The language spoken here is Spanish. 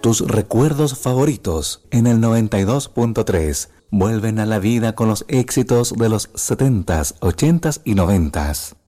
Tus recuerdos favoritos en el 92.3 vuelven a la vida con los éxitos de los 70s, 80s y 90s.